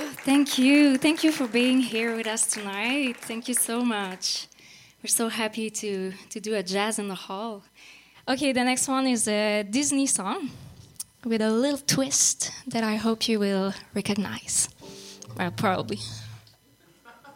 Thank you. Thank you for being here with us tonight. Thank you so much. We're so happy to do a jazz in the hall. Okay, the next one is a Disney song with a little twist that I hope you will recognize. Well, probably.